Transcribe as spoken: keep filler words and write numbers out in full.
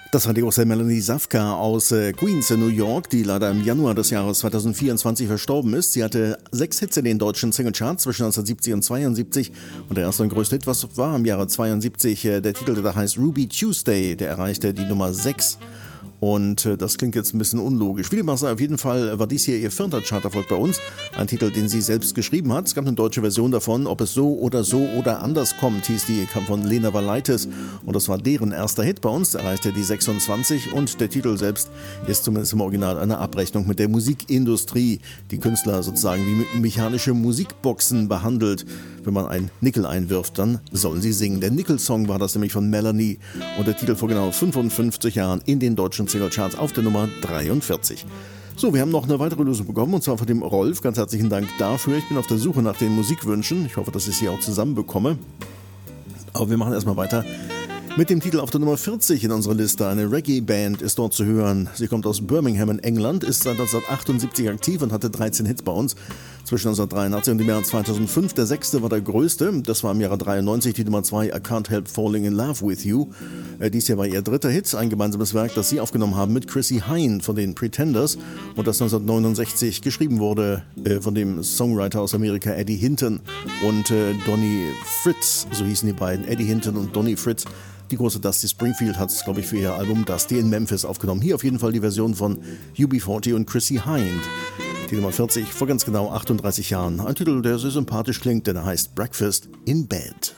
Das war die große Melanie Safka aus äh, Queens in New York, die leider im Januar des Jahres zweitausendvierundzwanzig verstorben ist. Sie hatte sechs Hits in den deutschen Singlecharts zwischen neunzehnhundertsiebzig und zweiundsiebzig. Und der erste und größte Hit, was war im Jahre zweiundsiebzig, äh, der Titel, der heißt Ruby Tuesday, der erreichte die Nummer sechs. Und äh, das klingt jetzt ein bisschen unlogisch. Wie dem auch sei, auf jeden Fall war dies hier ihr vierter Charterfolg bei uns. Ein Titel, den sie selbst geschrieben hat. Es gab eine deutsche Version davon. Ob es so oder so oder anders kommt, hieß die, kam von Lena Valaitis. Und das war deren erster Hit bei uns. Erreichte die sechsundzwanzig. Und der Titel selbst ist zumindest im Original eine Abrechnung mit der Musikindustrie. Die Künstler sozusagen wie mechanische Musikboxen behandelt. Wenn man ein Nickel einwirft, dann sollen sie singen. Der Nickel-Song war das nämlich von Melanie. Und der Titel vor genau fünfundfünfzig Jahren in den deutschen Singlecharts auf der Nummer dreiundvierzig. So, wir haben noch eine weitere Lösung bekommen, und zwar von dem Rolf. Ganz herzlichen Dank dafür. Ich bin auf der Suche nach den Musikwünschen. Ich hoffe, dass ich sie auch zusammenbekomme. Aber wir machen erstmal weiter mit dem Titel auf der Nummer vierzig in unserer Liste. Eine Reggae-Band ist dort zu hören. Sie kommt aus Birmingham in England, ist seit neunzehnhundertachtundsiebzig aktiv und hatte dreizehn Hits bei uns zwischen neunzehnhundertdreiundachtzig und dem Jahr zweitausendfünf. Der sechste war der größte. Das war im Jahre dreiundneunzig die Nummer zwei, I Can't Help Falling in Love with You. Äh, dies hier war ihr dritter Hit, ein gemeinsames Werk, das sie aufgenommen haben mit Chrissie Hynde von den Pretenders und das neunzehnhundertneunundsechzig geschrieben wurde äh, von dem Songwriter aus Amerika Eddie Hinton und äh, Donnie Fritz, so hießen die beiden, Eddie Hinton und Donnie Fritz. Die große Dusty Springfield hat es, glaube ich, für ihr Album Dusty in Memphis aufgenommen. Hier auf jeden Fall die Version von U B vierzig und Chrissie Hynde. Die Nummer vierzig vor ganz genau achtunddreißig Jahren. Ein Titel, der sehr sympathisch klingt, denn er heißt Breakfast in Bed.